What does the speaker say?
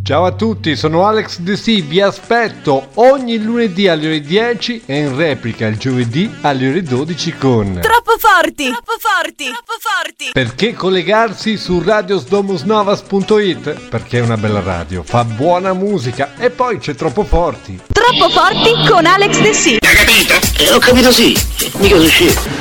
Ciao a tutti, sono Alex De Sì, vi aspetto ogni lunedì alle ore 10 e in replica il giovedì alle ore 12 con Troppo forti! Troppo forti! Troppo forti! Perché collegarsi su radiosdomusnovas.it? Perché è una bella radio, fa buona musica e poi c'è Troppo Forti. Troppo forti con Alex De Sì. Hai capito? Ho capito, sì, mica so scemo.